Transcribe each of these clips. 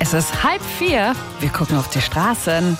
Es ist 3:30. Wir gucken auf die Straßen.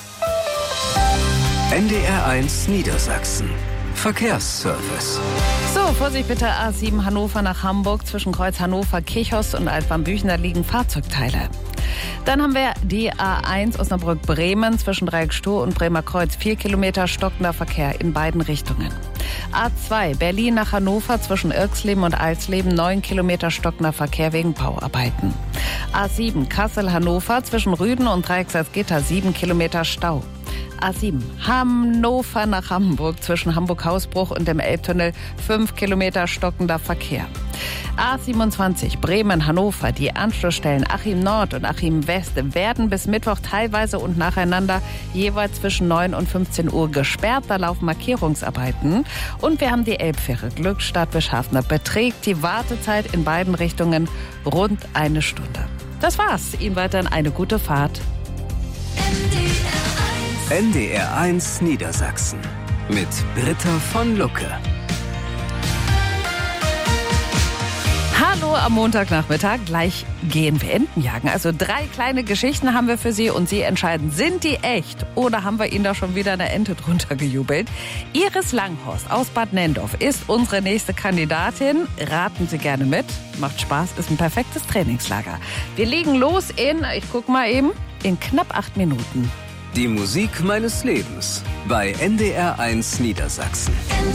NDR1 Niedersachsen. Verkehrsservice. So, Vorsicht bitte, A7 Hannover nach Hamburg. Zwischen Kreuz Hannover, Kirchhorst und Altwarmbüchen liegen Fahrzeugteile. Dann haben wir die A1 Osnabrück-Bremen zwischen Dreieck Stur und Bremer Kreuz. 4 Kilometer stockender Verkehr in beiden Richtungen. A2 Berlin nach Hannover zwischen Irxleben und Alsleben. 9 Kilometer stockender Verkehr wegen Bauarbeiten. A7 Kassel-Hannover zwischen Rüden und Dreieck Salzgitter. 7 Kilometer Stau. A7 Hannover nach Hamburg zwischen Hamburg-Hausbruch und dem Elbtunnel. 5 Kilometer stockender Verkehr. A27 Bremen-Hannover. Die Anschlussstellen Achim Nord und Achim West werden bis Mittwoch teilweise und nacheinander jeweils zwischen 9 und 15 Uhr gesperrt. Da laufen Markierungsarbeiten. Und wir haben die Elbfähre Glückstadt-Bischofsheim. Beträgt die Wartezeit in beiden Richtungen rund 1 Stunde. Das war's. Ihnen weiterhin eine gute Fahrt. NDR1 Niedersachsen mit Britta von Lucke. Hallo am Montagnachmittag, gleich gehen wir Enten jagen. Also 3 kleine Geschichten haben wir für Sie und Sie entscheiden, sind die echt oder haben wir Ihnen da schon wieder eine Ente drunter gejubelt? Iris Langhorst aus Bad Nenndorf ist unsere nächste Kandidatin. Raten Sie gerne mit, macht Spaß, ist ein perfektes Trainingslager. Wir legen los ich guck mal eben, in knapp 8 Minuten. Die Musik meines Lebens bei NDR1 Niedersachsen.